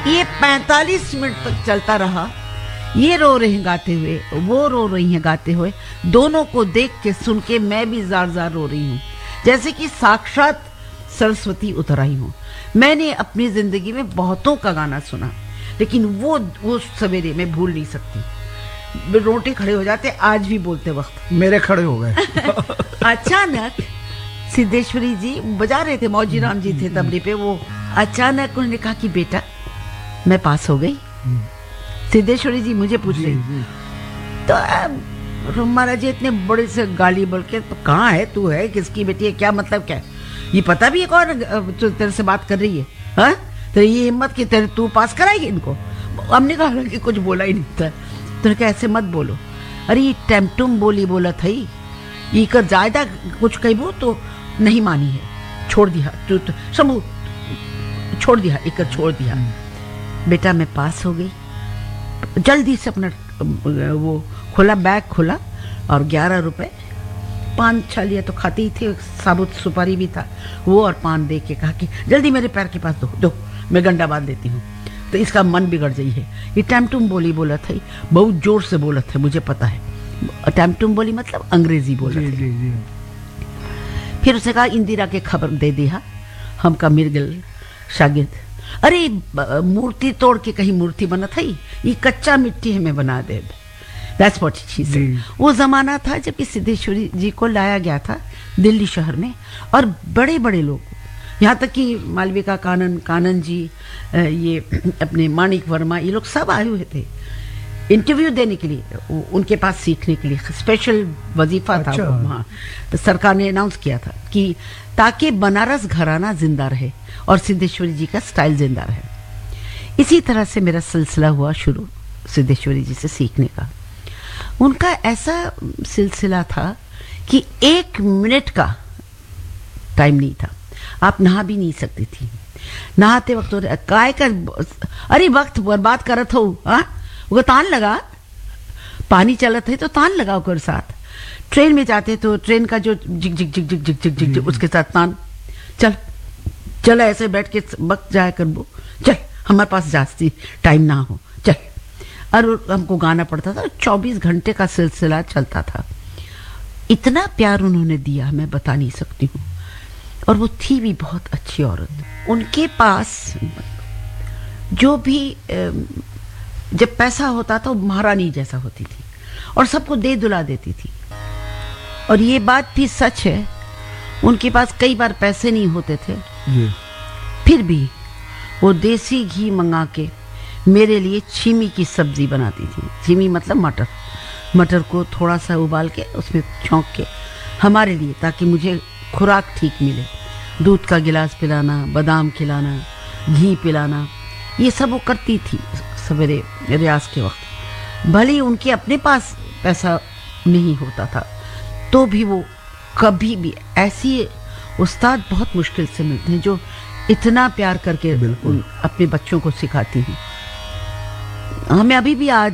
ये 45 मिनट तक चलता रहा। ये रो रहे हैं गाते हुए, वो रो रही हैं गाते हुए। दोनों को देख के सुन के मैं भी जार जार रो रही हूँ, जैसे कि साक्षात सरस्वती उतर आई हूँ। मैंने अपनी जिंदगी में बहुतों का गाना सुना, लेकिन वो सवेरे मैं भूल नहीं सकती। रोटे खड़े हो जाते आज भी बोलते वक्त। मेरे खड़े हो गए। अचानक सिद्धेश्वरी जी बजा रहे थे, मौजी राम जी थे तबले पे। वो अचानक उन्होंने कहा कि बेटा मैं पास हो गई। सिद्धेश्वरी जी मुझे पूछ रही, तो महाराज जी इतने बड़े से गाली बोल के, तो कहाँ है तू, है किसकी बेटी है, क्या मतलब क्या है, ये पता भी है कौन तेरे से बात कर रही है, हाँ? तो ये हिम्मत की तेरे तू पास कराएगी इनको। हमने कहा कि कुछ बोला ही नहीं था। तो कहा ऐसे मत बोलो, अरे ये टैमटुम बोली बोला था, ये कर ज्यादा कुछ कहबो तो नहीं मानी है, छोड़ दिया तू तो समूह छोड़ दिया, एक छोड़ दिया। बेटा मैं पास हो गई। जल्दी से अपना वो खोला, बैग खोला और 11 रुपए, पान छालिया तो खाती ही थे, साबुत सुपारी भी था, वो और पान दे के कहा कि जल्दी मेरे पैर के पास दो मैं गंडा बांध देती हूँ। तो इसका मन बिगड़ गई है। ये टैमटुम बोली बोला था, बहुत जोर से बोला था, मुझे पता है। टैमटुम बोली मतलब अंग्रेजी बोला था। फिर उसने कहा इंदिरा के खबर दे दिया, हमका मिर्गल शागिर्द। अरे मूर्ति तोड़ के कहीं मूर्ति बना था, ये कच्चा मिट्टी हमें बना दे। That's what she said. वो जमाना था जब सिद्धेश्वरी जी को लाया गया था दिल्ली शहर में, और बड़े बड़े लोग, यहाँ तक कि मालविका कानन जी, ये अपने माणिक वर्मा, ये लोग सब आए हुए थे इंटरव्यू देने के लिए, उनके पास सीखने के लिए। स्पेशल वजीफा था वो वहाँ। तो सरकार ने अनाउंस किया था कि ताकि बनारस घराना जिंदा रहे और सिद्धेश्वरी जी का स्टाइल जिंदा रहे। इसी तरह से मेरा सिलसिला हुआ शुरू सिद्धेश्वरी जी से सीखने का। उनका ऐसा सिलसिला था कि 1 मिनट का टाइम नहीं था, आप नहा भी नहीं सकती थी। नहाते वक्त काय का, अरे वक्त बर्बाद करत हो, हाँ वो तान लगा, पानी चलत है तो तान लगा ओकर साथ। ट्रेन में जाते तो ट्रेन का जो zig zig zig zig zig zig zig zig उसके साथ तान, चल ऐसे बैठ के वक्त जाया कर, वो चल हमारे पास जास्ती टाइम ना हो, चल। और हमको गाना पड़ता था, 24 घंटे का सिलसिला चलता था। इतना प्यार उन्होंने दिया मैं बता नहीं सकती हूँ। और वो थी भी बहुत अच्छी औरत। उनके पास जो भी जब पैसा होता था वो महारानी जैसा होती थी और सबको दे दुला देती थी। और ये बात भी सच है, उनके पास कई बार पैसे नहीं होते थे, फिर भी वो देसी घी मंगा के मेरे लिए छीमी की सब्जी बनाती थी। छीमी मतलब मटर को थोड़ा सा उबाल के उसमें छौंक के हमारे लिए, ताकि मुझे खुराक ठीक मिले। दूध का गिलास पिलाना, बादाम खिलाना, घी पिलाना, ये सब वो करती थी सवेरे रियाज के वक्त। भले उनके अपने पास पैसा नहीं होता था तो भी वो कभी भी, ऐसी उस्ताद बहुत मुश्किल से मिलते हैं जो इतना प्यार करके अपने बच्चों को सिखाती हैं। हमें अभी भी आज